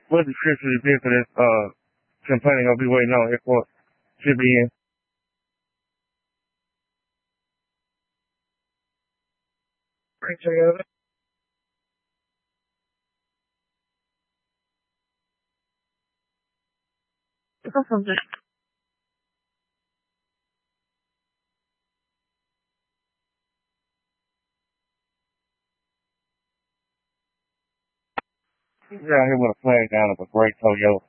what description is this for this complaining gonna be waiting on airport should be in. Bring together. He's out here with a flag down of a gray Toyota.